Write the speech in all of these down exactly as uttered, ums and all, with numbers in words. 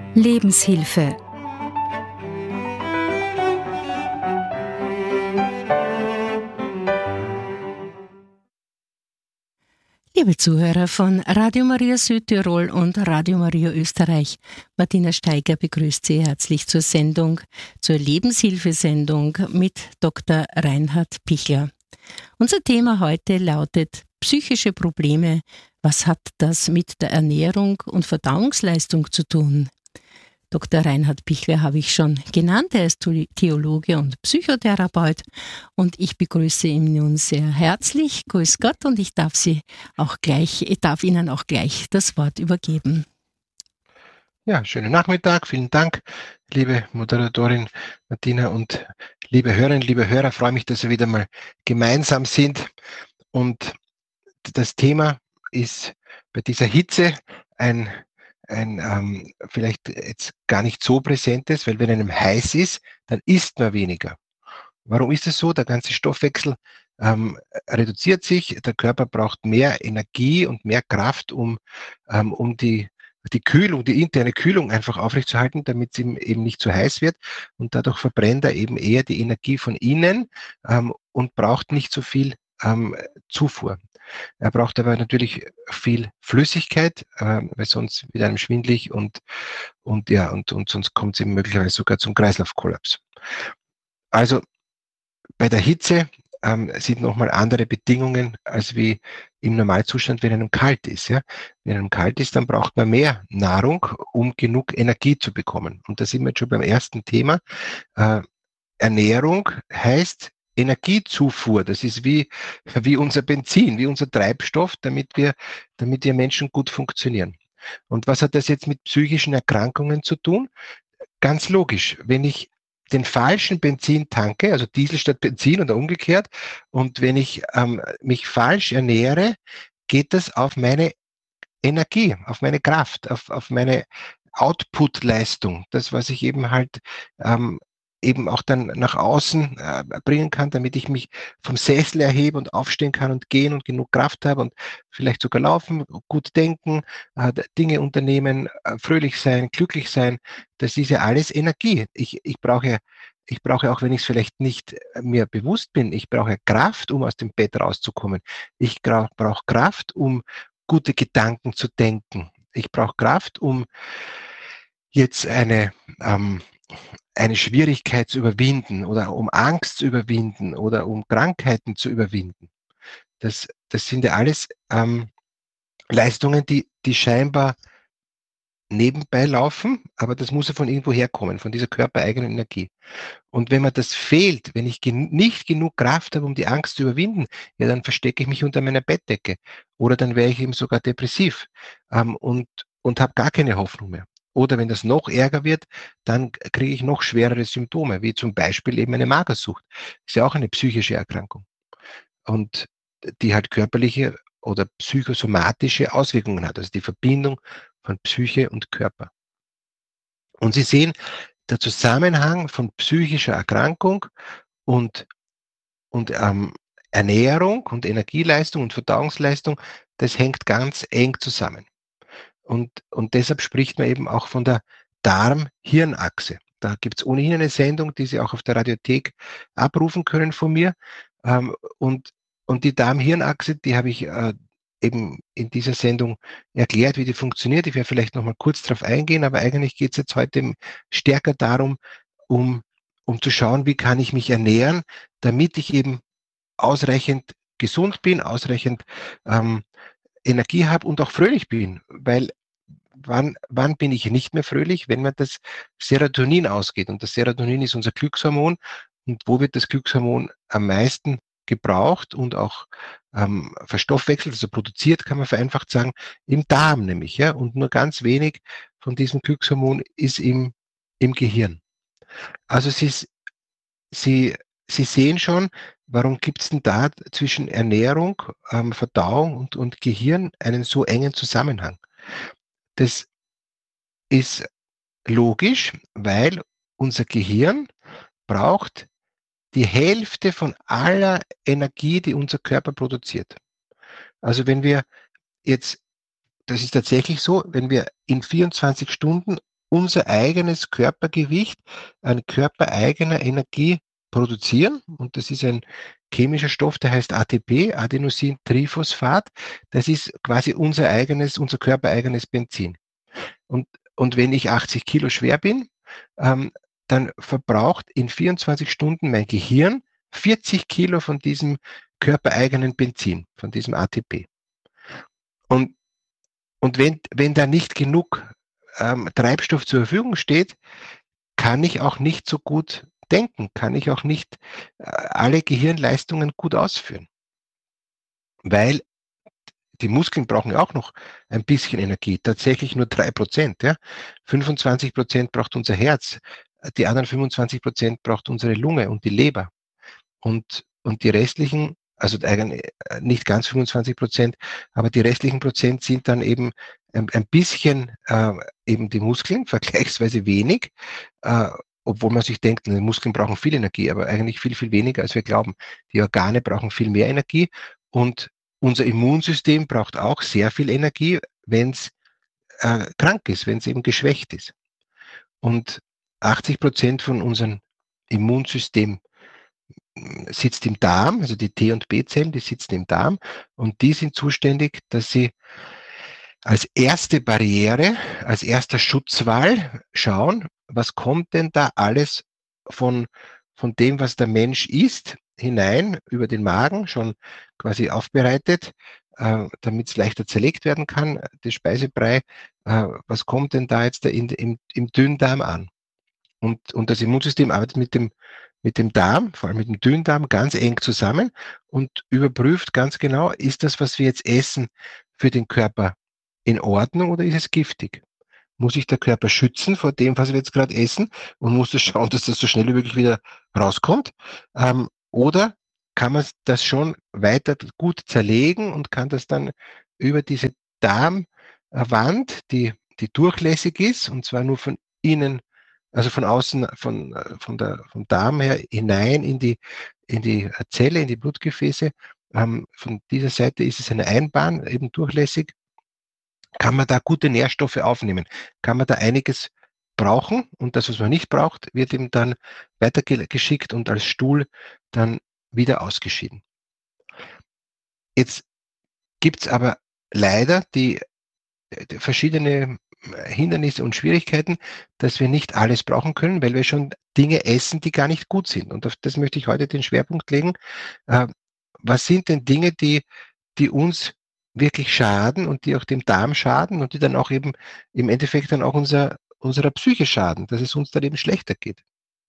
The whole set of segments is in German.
Lebenshilfe. Liebe Zuhörer von Radio Maria Südtirol und Radio Maria Österreich, Martina Steiger begrüßt Sie herzlich zur Sendung, zur Lebenshilfesendung mit Doktor Reinhard Pichler. Unser Thema heute lautet psychische Probleme. Was hat das mit der Ernährung und Verdauungsleistung zu tun? Doktor Reinhard Pichler habe ich schon genannt. Er ist Theologe und Psychotherapeut und ich begrüße ihn nun sehr herzlich. Grüß Gott, und ich darf Sie auch gleich, ich darf Ihnen auch gleich das Wort übergeben. Ja, schönen Nachmittag. Vielen Dank, liebe Moderatorin Martina und liebe Hörerinnen, liebe Hörer. Ich freue mich, dass wir wieder mal gemeinsam sind. Und das Thema ist bei dieser Hitze ein ein ähm, vielleicht jetzt gar nicht so präsentes, weil wenn einem heiß ist, dann isst man weniger. Warum ist es so? Der ganze Stoffwechsel ähm, reduziert sich, der Körper braucht mehr Energie und mehr Kraft, um, ähm, um die, die Kühlung, die interne Kühlung einfach aufrechtzuerhalten, damit es ihm eben nicht zu heiß wird, und dadurch verbrennt er eben eher die Energie von innen ähm, und braucht nicht so viel ähm, Zufuhr. Er braucht aber natürlich viel Flüssigkeit, äh, weil sonst wird einem schwindlig und, und, ja, und, und sonst kommt es eben möglicherweise sogar zum Kreislaufkollaps. Also bei der Hitze ähm, sind nochmal andere Bedingungen als wie im Normalzustand, wenn einem kalt ist. Ja? Wenn einem kalt ist, dann braucht man mehr Nahrung, um genug Energie zu bekommen. Und da sind wir jetzt schon beim ersten Thema. Äh, Ernährung heißt Energiezufuhr. Das ist wie, wie unser Benzin, wie unser Treibstoff, damit wir, damit wir Menschen gut funktionieren. Und was hat das jetzt mit psychischen Erkrankungen zu tun? Ganz logisch. Wenn ich den falschen Benzin tanke, also Diesel statt Benzin oder umgekehrt, und wenn ich ähm, mich falsch ernähre, geht das auf meine Energie, auf meine Kraft, auf, auf meine Output-Leistung, das, was ich eben halt ähm, eben auch dann nach außen äh, bringen kann, damit ich mich vom Sessel erhebe und aufstehen kann und gehen und genug Kraft habe und vielleicht sogar laufen, gut denken, äh, Dinge unternehmen, äh, fröhlich sein, glücklich sein. Das ist ja alles Energie. Ich, ich brauche ich brauche auch, wenn ich es vielleicht nicht mir bewusst bin, ich brauche Kraft, um aus dem Bett rauszukommen. Ich brauche Kraft, um gute Gedanken zu denken. Ich brauche Kraft, um jetzt eine ähm, eine Schwierigkeit zu überwinden oder um Angst zu überwinden oder um Krankheiten zu überwinden. Das, das sind ja alles ähm, Leistungen, die, die scheinbar nebenbei laufen, aber das muss ja von irgendwo herkommen, von dieser körpereigenen Energie. Und wenn mir das fehlt, wenn ich gen- nicht genug Kraft habe, um die Angst zu überwinden, ja, dann verstecke ich mich unter meiner Bettdecke oder dann wäre ich eben sogar depressiv ähm, und, und habe gar keine Hoffnung mehr. Oder wenn das noch ärger wird, dann kriege ich noch schwerere Symptome, wie zum Beispiel eben eine Magersucht. Ist ja auch eine psychische Erkrankung und die halt körperliche oder psychosomatische Auswirkungen hat, also die Verbindung von Psyche und Körper. Und Sie sehen, der Zusammenhang von psychischer Erkrankung und, und ähm, Ernährung und Energieleistung und Verdauungsleistung, das hängt ganz eng zusammen. Und, und deshalb spricht man eben auch von der Darm-Hirn-Achse. Da gibt es ohnehin eine Sendung, die Sie auch auf der Radiothek abrufen können von mir. Ähm, und, und die Darm-Hirn-Achse, die habe ich äh, eben in dieser Sendung erklärt, wie die funktioniert. Ich werde vielleicht noch mal kurz darauf eingehen, aber eigentlich geht es jetzt heute stärker darum, um, um zu schauen, wie kann ich mich ernähren, damit ich eben ausreichend gesund bin, ausreichend ähm, Energie habe und auch fröhlich bin. Weil wann, wann bin ich nicht mehr fröhlich? Wenn mir das Serotonin ausgeht. Und das Serotonin ist unser Glückshormon. Und wo wird das Glückshormon am meisten gebraucht und auch ähm, verstoffwechselt, also produziert, kann man vereinfacht sagen, im Darm nämlich. Ja? Und nur ganz wenig von diesem Glückshormon ist im, im Gehirn. Also Sie, Sie, Sie sehen schon, warum gibt es denn da zwischen Ernährung, ähm, Verdauung und, und Gehirn einen so engen Zusammenhang? Das ist logisch, weil unser Gehirn braucht die Hälfte von aller Energie, die unser Körper produziert. Also wenn wir jetzt, das ist tatsächlich so, wenn wir in vierundzwanzig Stunden unser eigenes Körpergewicht an körpereigener Energie produzieren. Und das ist ein chemischer Stoff, der heißt A T P, Adenosintriphosphat. Das ist quasi unser eigenes, unser körpereigenes Benzin. Und, und wenn ich achtzig Kilo schwer bin, ähm, dann verbraucht in vierundzwanzig Stunden mein Gehirn vierzig Kilo von diesem körpereigenen Benzin, von diesem A T P. Und, und wenn, wenn da nicht genug ähm, Treibstoff zur Verfügung steht, kann ich auch nicht so gut denken, kann ich auch nicht äh, alle Gehirnleistungen gut ausführen. Weil die Muskeln brauchen ja auch noch ein bisschen Energie, tatsächlich nur drei Prozent. Ja? fünfundzwanzig Prozent braucht unser Herz, die anderen fünfundzwanzig Prozent braucht unsere Lunge und die Leber. Und, und die restlichen, also nicht ganz fünfundzwanzig Prozent, aber die restlichen Prozent sind dann eben ein, ein bisschen äh, eben die Muskeln, vergleichsweise wenig, äh, obwohl man sich denkt, die Muskeln brauchen viel Energie, aber eigentlich viel, viel weniger, als wir glauben. Die Organe brauchen viel mehr Energie und unser Immunsystem braucht auch sehr viel Energie, wenn es äh, krank ist, wenn es eben geschwächt ist. Und achtzig Prozent von unserem Immunsystem sitzt im Darm, also die T- und B-Zellen, die sitzen im Darm und die sind zuständig, dass sie als erste Barriere, als erster Schutzwall schauen, was kommt denn da alles von, von dem, was der Mensch isst, hinein über den Magen, schon quasi aufbereitet, äh, damit es leichter zerlegt werden kann, das Speisebrei. Äh, was kommt denn da jetzt in, im, im Dünndarm an? Und, und das Immunsystem arbeitet mit dem, mit dem Darm, vor allem mit dem Dünndarm, ganz eng zusammen und überprüft ganz genau, ist das, was wir jetzt essen, für den Körper in Ordnung oder ist es giftig? Muss sich der Körper schützen vor dem, was wir jetzt gerade essen und muss das schauen, dass das so schnell wie möglich wieder rauskommt? Ähm, oder kann man das schon weiter gut zerlegen und kann das dann über diese Darmwand, die, die durchlässig ist, und zwar nur von innen, also von außen, von, von der, vom Darm her hinein in die, in die Zelle, in die Blutgefäße. Ähm, von dieser Seite ist es eine Einbahn, eben durchlässig. Kann man da gute Nährstoffe aufnehmen? Kann man da einiges brauchen? Und das, was man nicht braucht, wird eben dann weitergeschickt und als Stuhl dann wieder ausgeschieden. Jetzt gibt es aber leider die, die verschiedene Hindernisse und Schwierigkeiten, dass wir nicht alles brauchen können, weil wir schon Dinge essen, die gar nicht gut sind. Und auf das möchte ich heute den Schwerpunkt legen. Äh, was sind denn Dinge, die, die uns wirklich schaden und die auch dem Darm schaden und die dann auch eben im Endeffekt dann auch unser, unserer Psyche schaden, dass es uns dann eben schlechter geht?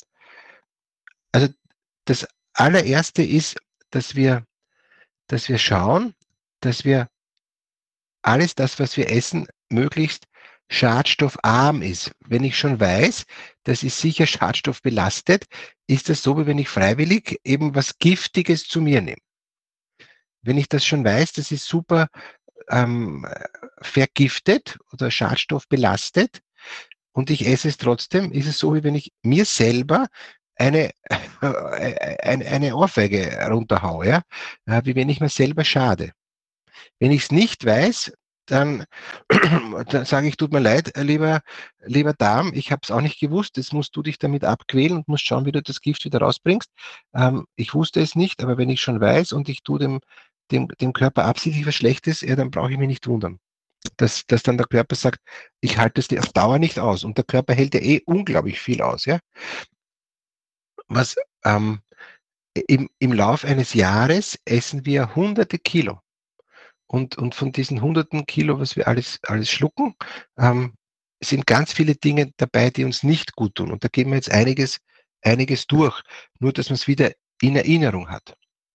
Also das allererste ist, dass wir, dass wir schauen, dass wir alles das, was wir essen, möglichst schadstoffarm ist. Wenn ich schon weiß, das ist sicher schadstoffbelastet, ist das so, wie wenn ich freiwillig eben was Giftiges zu mir nehme. Wenn ich das schon weiß, das ist super ähm, vergiftet oder schadstoffbelastet und ich esse es trotzdem, ist es so, wie wenn ich mir selber eine, eine, eine Ohrfeige runterhaue, ja? Wie wenn ich mir selber schade. Wenn ich es nicht weiß, dann, dann sage ich, tut mir leid, lieber, lieber Darm, ich habe es auch nicht gewusst, jetzt musst du dich damit abquälen und musst schauen, wie du das Gift wieder rausbringst. Ähm, ich wusste es nicht, aber wenn ich schon weiß und ich tue dem, dem, dem Körper absichtlich was Schlechtes, ja, dann brauche ich mich nicht wundern. Dass, dass dann der Körper sagt, ich halte es auf Dauer nicht aus. Und der Körper hält ja eh unglaublich viel aus. Ja? Was ähm, im, im Lauf eines Jahres essen wir hunderte Kilo. Und, und von diesen hunderten Kilo, was wir alles, alles schlucken, ähm, sind ganz viele Dinge dabei, die uns nicht gut tun. Und da gehen wir jetzt einiges, einiges durch, nur dass man es wieder in Erinnerung hat.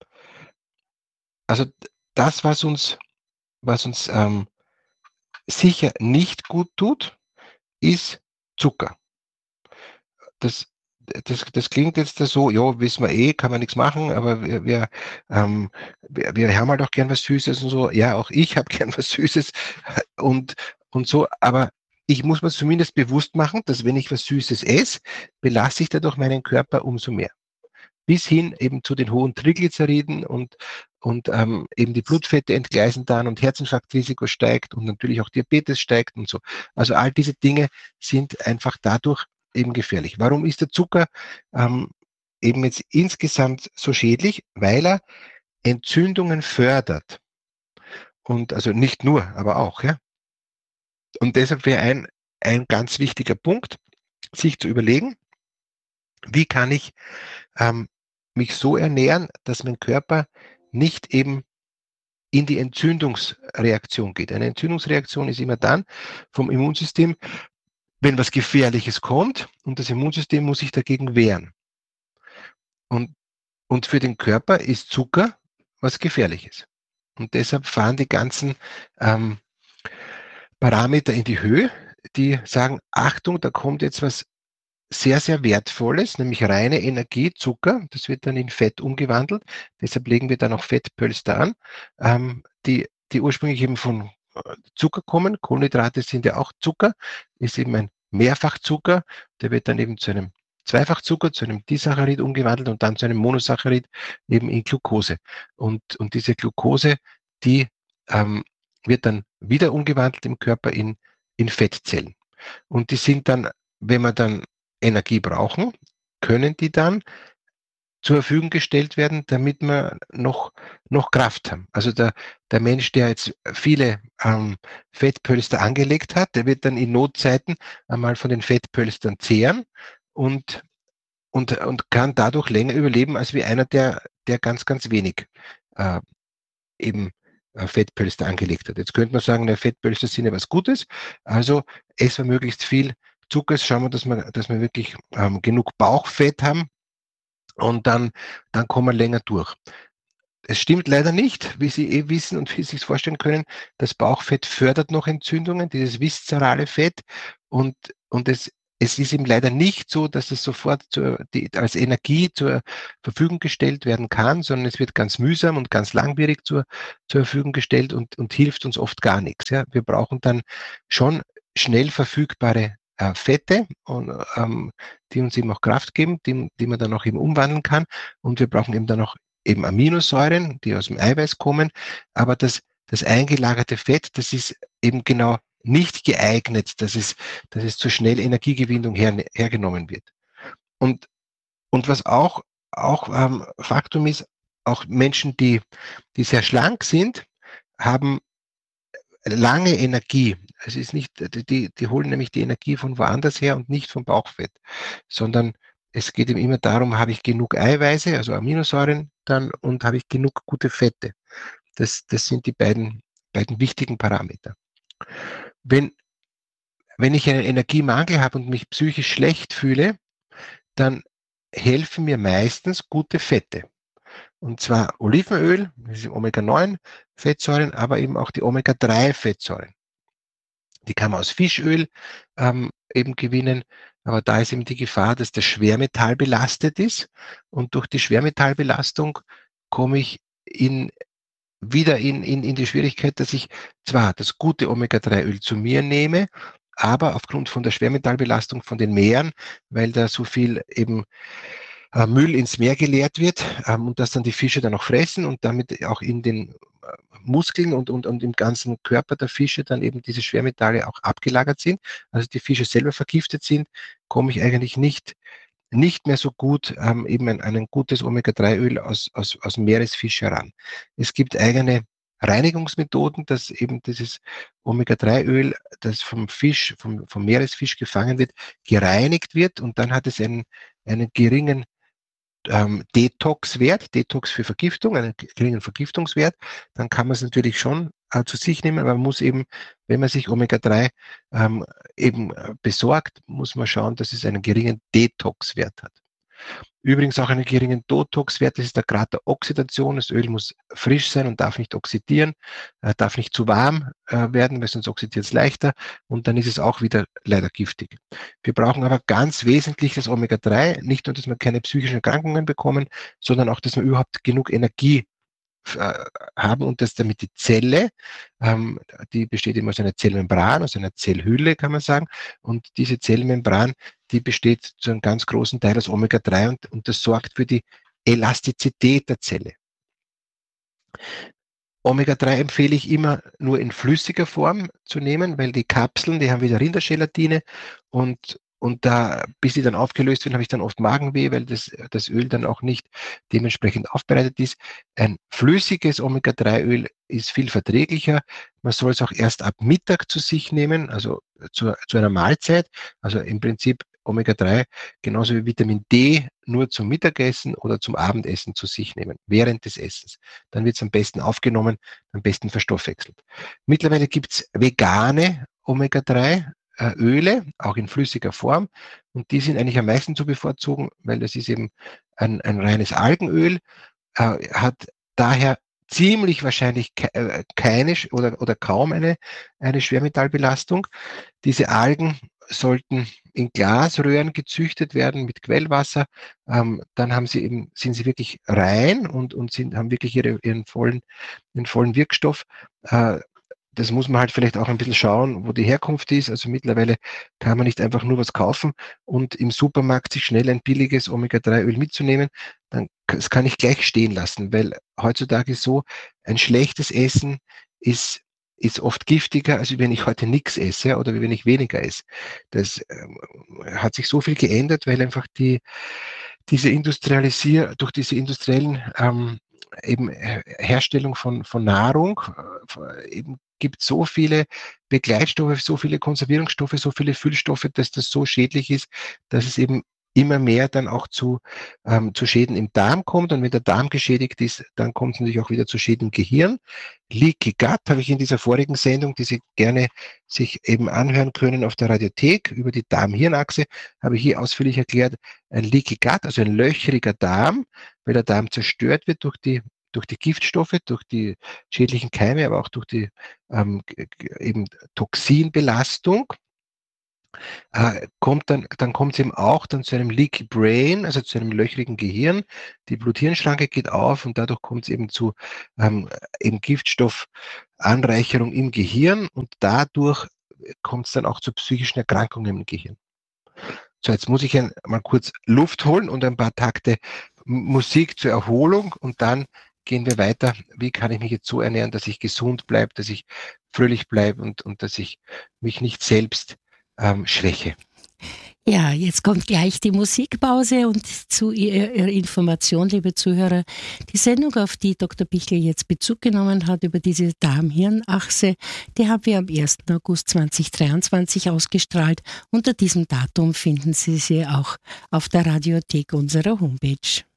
Also das, was uns, was uns ähm, sicher nicht gut tut, ist Zucker. Das, das, das klingt jetzt so, ja, wissen wir eh, kann man nichts machen, aber wir, wir, ähm, wir, wir haben halt auch gern was Süßes und so. Ja, auch ich habe gern was Süßes und, und so, aber ich muss mir zumindest bewusst machen, dass wenn ich was Süßes esse, belasse ich dadurch meinen Körper umso mehr. bis hin eben zu den hohen Triglyceriden und, und ähm, eben die Blutfette entgleisen dann und Herzinfarktrisiko steigt und natürlich auch Diabetes steigt und so. Also all diese Dinge sind einfach dadurch eben gefährlich. Warum ist der Zucker ähm, eben jetzt insgesamt so schädlich? Weil er Entzündungen fördert. Und also nicht nur, aber auch, ja. Und deshalb wäre ein, ein ganz wichtiger Punkt, sich zu überlegen, wie kann ich ähm, mich so ernähren, dass mein Körper nicht eben in die Entzündungsreaktion geht. Eine Entzündungsreaktion ist immer dann vom Immunsystem, wenn was Gefährliches kommt und das Immunsystem muss sich dagegen wehren. Und, und für den Körper ist Zucker was Gefährliches. Und deshalb fahren die ganzen ähm, Parameter in die Höhe, die sagen, Achtung, da kommt jetzt was sehr, sehr Wertvolles, nämlich reine Energie, Zucker. Das wird dann in Fett umgewandelt. Deshalb legen wir dann auch Fettpölster an, ähm, die, die ursprünglich eben von Zucker kommen. Kohlenhydrate sind ja auch Zucker, ist eben ein Mehrfachzucker. Der wird dann eben zu einem Zweifachzucker, zu einem Disaccharid umgewandelt und dann zu einem Monosaccharid eben in Glucose. Und, und diese Glucose, die ähm, wird dann wieder umgewandelt im Körper in, in Fettzellen. Und die sind dann, wenn man dann Energie brauchen, können die dann zur Verfügung gestellt werden, damit wir noch, noch Kraft haben. Also der, der Mensch, der jetzt viele ähm, Fettpölster angelegt hat, der wird dann in Notzeiten einmal von den Fettpölstern zehren und, und, und kann dadurch länger überleben, als wie einer, der, der ganz, ganz wenig äh, eben äh, Fettpölster angelegt hat. Jetzt könnte man sagen, na, Fettpölster sind ja was Gutes, also essen wir möglichst viel Zucker, schauen wir, dass wir, dass wir wirklich ähm, genug Bauchfett haben und dann, dann kommen wir länger durch. Es stimmt leider nicht, wie Sie eh wissen und wie Sie sich vorstellen können, das Bauchfett fördert noch Entzündungen, dieses viszerale Fett und, und es, es ist eben leider nicht so, dass es sofort zur, die, als Energie zur Verfügung gestellt werden kann, sondern es wird ganz mühsam und ganz langwierig zur, zur Verfügung gestellt und, und hilft uns oft gar nichts. Ja. Wir brauchen dann schon schnell verfügbare äh, Fette, und, ähm, die uns eben auch Kraft geben, die, die man dann auch eben umwandeln kann. Und wir brauchen eben dann auch eben Aminosäuren, die aus dem Eiweiß kommen. Aber das, das eingelagerte Fett, das ist eben genau nicht geeignet, dass es, dass es zur schnell Energiegewinnung her, hergenommen wird. Und, und was auch, auch ähm, Faktum ist, auch Menschen, die, die sehr schlank sind, haben lange Energie. Es ist nicht, die, die holen nämlich die Energie von woanders her und nicht vom Bauchfett, sondern es geht eben immer darum, habe ich genug Eiweiße, also Aminosäuren dann und habe ich genug gute Fette. Das, das sind die beiden, beiden wichtigen Parameter. Wenn, wenn ich einen Energiemangel habe und mich psychisch schlecht fühle, dann helfen mir meistens gute Fette. Und zwar Olivenöl, das sind Omega neun Fettsäuren, aber eben auch die Omega drei Fettsäuren. Die kann man aus Fischöl ähm, eben gewinnen, aber da ist eben die Gefahr, dass das Schwermetall belastet ist und durch die Schwermetallbelastung komme ich in, wieder in, in, in die Schwierigkeit, dass ich zwar das gute Omega drei Öl zu mir nehme, aber aufgrund von der Schwermetallbelastung von den Meeren, weil da so viel eben äh, Müll ins Meer geleert wird ähm, und das dann die Fische dann auch fressen und damit auch in den äh, Muskeln und, und, und im ganzen Körper der Fische dann eben diese Schwermetalle auch abgelagert sind, also die Fische selber vergiftet sind, komme ich eigentlich nicht, nicht mehr so gut ähm, eben ein, ein gutes Omega drei Öl aus, aus, aus Meeresfisch heran. Es gibt eigene Reinigungsmethoden, dass eben dieses Omega drei Öl, das vom Fisch, vom, vom Meeresfisch gefangen wird, gereinigt wird und dann hat es einen, einen geringen ähm, Detox-Wert, Detox für Vergiftung, einen geringen Vergiftungswert, dann kann man es natürlich schon äh, zu sich nehmen, aber man muss eben, wenn man sich Omega drei ähm, eben äh, besorgt, muss man schauen, dass es einen geringen Detox-Wert hat. Übrigens auch einen geringen Detox-Wert, das ist der Grad der Oxidation. Das Öl muss frisch sein und darf nicht oxidieren, äh, darf nicht zu warm äh, werden, weil sonst oxidiert es leichter und dann ist es auch wieder leider giftig. Wir brauchen aber ganz wesentlich das Omega drei, nicht nur, dass wir keine psychischen Erkrankungen bekommen, sondern auch, dass wir überhaupt genug Energie äh, haben und dass damit die Zelle, ähm, die besteht immer aus einer Zellmembran, aus einer Zellhülle, kann man sagen, und diese Zellmembran, die besteht zu einem ganz großen Teil aus Omega drei und, und das sorgt für die Elastizität der Zelle. Omega drei empfehle ich immer nur in flüssiger Form zu nehmen, weil die Kapseln, die haben wieder Rindergelatine und Und da, bis die dann aufgelöst werden, habe ich dann oft Magenweh, weil das, das Öl dann auch nicht dementsprechend aufbereitet ist. Ein flüssiges Omega drei Öl ist viel verträglicher. Man soll es auch erst ab Mittag zu sich nehmen, also zu, zu einer Mahlzeit. Also im Prinzip Omega drei, genauso wie Vitamin D, nur zum Mittagessen oder zum Abendessen zu sich nehmen, während des Essens. Dann wird es am besten aufgenommen, am besten verstoffwechselt. Mittlerweile gibt es vegane Omega drei Öle, auch in flüssiger Form. Und die sind eigentlich am meisten zu bevorzugen, weil das ist eben ein, ein reines Algenöl, äh, hat daher ziemlich wahrscheinlich ke äh, keine oder, oder kaum eine, eine Schwermetallbelastung. Diese Algen sollten in Glasröhren gezüchtet werden mit Quellwasser. Ähm, dann haben sie eben, sind sie wirklich rein und, und sind, haben wirklich ihre, ihren, vollen, ihren vollen Wirkstoff. Äh, Das muss man halt vielleicht auch ein bisschen schauen, wo die Herkunft ist. Also mittlerweile kann man nicht einfach nur was kaufen und im Supermarkt sich schnell ein billiges Omega drei Öl mitzunehmen. Dann, das kann ich gleich stehen lassen, weil heutzutage ist so, ein schlechtes Essen ist, ist oft giftiger, als wenn ich heute nichts esse oder wenn ich weniger esse. Das ähm, hat sich so viel geändert, weil einfach die, diese Industrialisier, durch diese industriellen ähm, eben Herstellung von, von Nahrung, äh, eben gibt so viele Begleitstoffe, so viele Konservierungsstoffe, so viele Füllstoffe, dass das so schädlich ist, dass es eben immer mehr dann auch zu, ähm, zu Schäden im Darm kommt. Und wenn der Darm geschädigt ist, dann kommt es natürlich auch wieder zu Schäden im Gehirn. Leaky Gut habe ich in dieser vorigen Sendung, die Sie gerne sich eben anhören können auf der Radiothek über die Darm-Hirn-Achse, habe ich hier ausführlich erklärt, ein Leaky Gut, also ein löchriger Darm, weil der Darm zerstört wird durch die durch die Giftstoffe, durch die schädlichen Keime, aber auch durch die ähm, eben Toxinbelastung, äh, kommt dann, dann kommt es eben auch dann zu einem Leaky Brain, also zu einem löchrigen Gehirn. Die Blut-Hirn-Schranke geht auf und dadurch kommt es eben zu ähm, eben Giftstoffanreicherung im Gehirn und dadurch kommt es dann auch zu psychischen Erkrankungen im Gehirn. So, jetzt muss ich ein, mal kurz Luft holen und ein paar Takte Musik zur Erholung und dann gehen wir weiter. Wie kann ich mich jetzt so ernähren, dass ich gesund bleibe, dass ich fröhlich bleibe und, und dass ich mich nicht selbst ähm, schwäche? Ja, jetzt kommt gleich die Musikpause und zu Ihrer Information, liebe Zuhörer, die Sendung, auf die Doktor Bichl jetzt Bezug genommen hat über diese Darm-Hirn-Achse, die haben wir am ersten August zweitausenddreiundzwanzig ausgestrahlt. Unter diesem Datum finden Sie sie auch auf der Radiothek unserer Homepage.